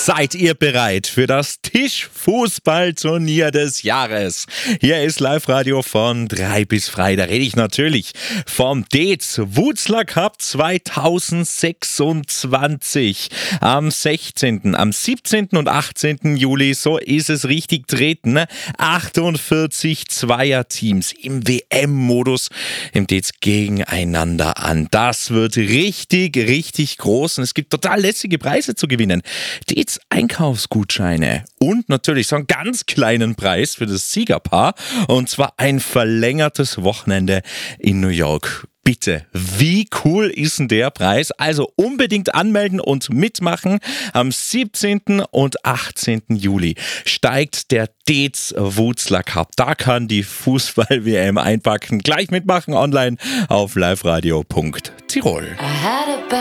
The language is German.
Seid ihr bereit für das Tischfußballturnier des Jahres? Hier ist Live-Radio von 3 bis frei. Da rede ich natürlich vom Dez Wutzler Cup 2026 am 16., am 17. und 18. Juli. So ist es richtig treten. 48 Zweierteams im WM-Modus im Dez gegeneinander an. Das wird richtig, richtig groß und es gibt total lässige Preise zu gewinnen. Dez Einkaufsgutscheine und natürlich so einen ganz kleinen Preis für das Siegerpaar und zwar ein verlängertes Wochenende in New York. Bitte, wie cool ist denn der Preis? Also unbedingt anmelden und mitmachen. Am 17. und 18. Juli steigt der Dez Wutzler Cup. Da kann die Fußball-WM einpacken. Gleich mitmachen online auf liveradio.tirol.